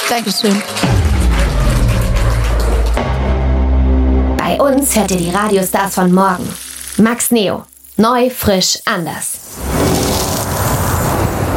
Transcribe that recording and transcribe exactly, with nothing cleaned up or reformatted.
Dankeschön. Bei uns hört ihr die Radiostars von morgen. Max Neo. Neu, frisch, anders.